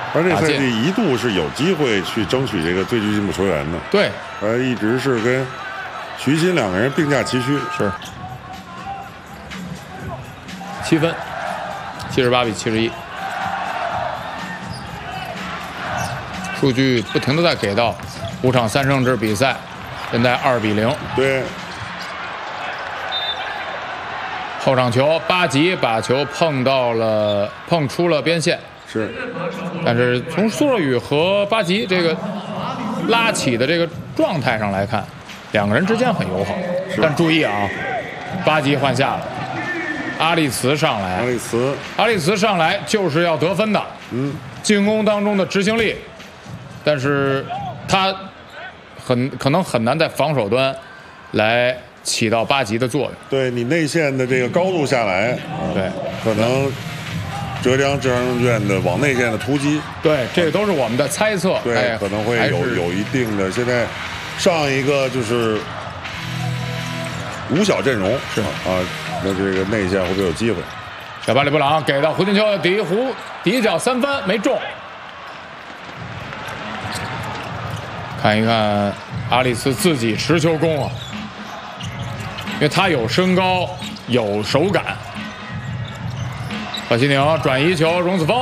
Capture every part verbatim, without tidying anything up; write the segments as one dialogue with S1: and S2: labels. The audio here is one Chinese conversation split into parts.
S1: 而这赛季一度是有机会去争取这个最具进步球员的。
S2: 对，
S1: 呃，一直是跟徐新两个人并驾齐驱。
S2: 是。七分，七十八比七十一。数据不停的在给到，五场三胜制比赛，现在二比零。
S1: 对。
S2: 后场球，巴吉把球碰到了，碰出了边线。
S1: 是。
S2: 但是从苏若雨和巴吉这个拉起的这个状态上来看，两个人之间很友好。但注意啊，巴吉换下了，阿利茨上来。
S1: 阿利茨，
S2: 阿利茨上来就是要得分的。
S1: 嗯。
S2: 进攻当中的执行力。但是他很可能很难在防守端来起到巴吉的作用。
S1: 对你内线的这个高度下来，
S2: 对，
S1: 可能浙江智商院的往内线的突击，
S2: 对，这个都是我们的猜测。
S1: 对，
S2: 哎、
S1: 可能会有有一定的。现在上一个就是五小阵容
S2: 是
S1: 啊，那这个内线会不会有机会？
S2: 小巴里布朗给到胡金秋的底弧底角三分没中。看一看阿里斯自己持球攻啊，因为他有身高有手感。贺西宁转移球，荣子峰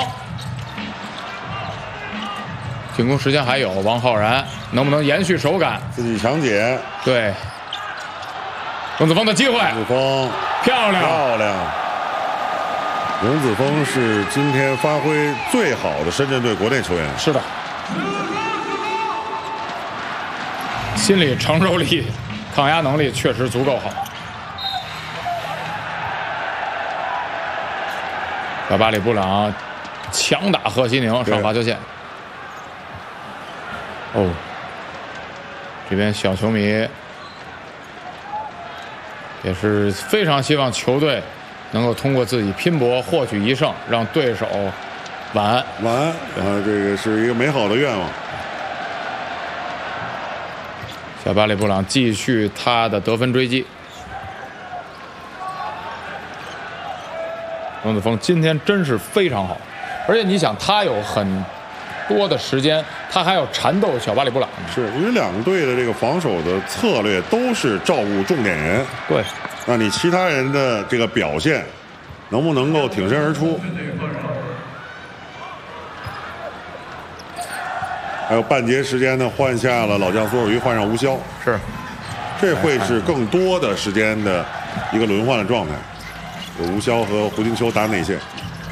S2: 进攻时间还有，王浩然能不能延续手感？
S1: 自己强解，
S2: 对，荣子峰的机会，
S1: 荣子峰
S2: 漂亮
S1: 漂亮。荣子峰是今天发挥最好的深圳队国内球员。
S2: 是的。心理承受力、抗压能力确实足够好。小巴里布朗强打贺西宁上罚球线。哦，这边小球迷也是非常希望球队能够通过自己拼搏获取一胜，让对手晚安。
S1: 晚安啊，这个是一个美好的愿望。
S2: 小巴里布朗继续他的得分追击。荣子峰今天真是非常好，而且你想，他有很多的时间，他还要缠斗小巴里布朗。
S1: 是因为两队的这个防守的策略都是照顾重点人。
S2: 对，
S1: 那你其他人的这个表现能不能够挺身而出？还有半节时间呢，换下了老将苏若鱼，换上吴潇，
S2: 是，
S1: 这会是更多的时间的一个轮换的状态。有吴潇和胡金秋打内线，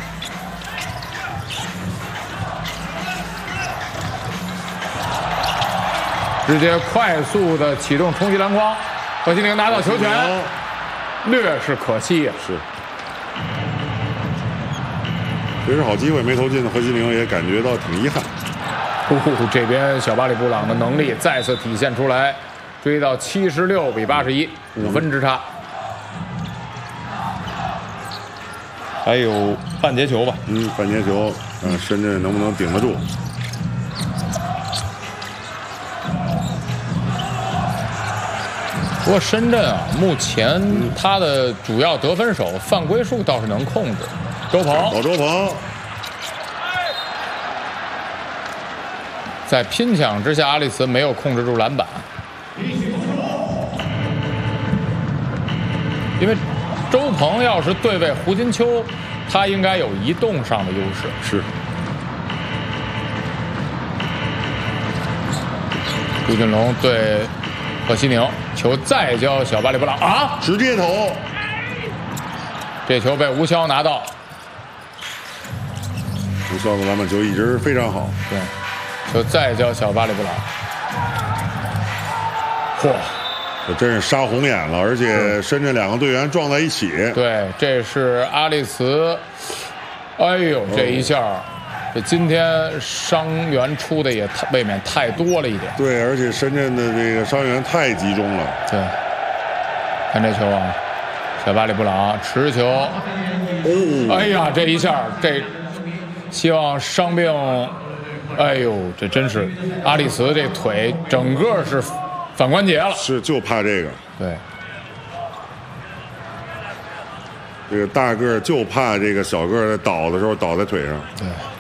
S2: 直接快速的启动冲击篮筐，贺西宁拿到球权，略是可惜呀。
S1: 是，其实好机会没投进的何西宁也感觉到挺遗憾。
S2: 哦，这边小巴里布朗的能力再次体现出来，追到七十六比八十一，五分之差。还有半节球吧，
S1: 嗯，半节球，嗯，深圳能不能顶得住？
S2: 不过深圳啊，目前他的主要得分手犯规数倒是能控制。周鹏，
S1: 老周鹏，
S2: 在拼抢之下，阿里茨没有控制住篮板，因为周鹏要是对位胡金秋，他应该有移动上的优势。
S1: 是。
S2: 朱俊龙对贺西宁，球再交小巴里布朗啊，
S1: 直接投，
S2: 这球被吴潇拿到。
S1: 吴潇的篮板球一直非常好。
S2: 对，球再交小巴里布朗。嚯！
S1: 这真是杀红眼了，而且深圳两个队员撞在一起。
S2: 对，这是阿利茨。哎呦，这一下，哦、这今天伤员出的也太未免太多了一点。
S1: 对，而且深圳的这个伤员太集中了。
S2: 对，看这球啊，小巴里布朗持球。哦，哎呀，这一下，这希望伤病。哎呦，这真是阿利茨这腿整个是反关节了。
S1: 是，就怕这个。
S2: 对。
S1: 这个大个就怕这个小个儿倒的时候倒在腿上。
S2: 对。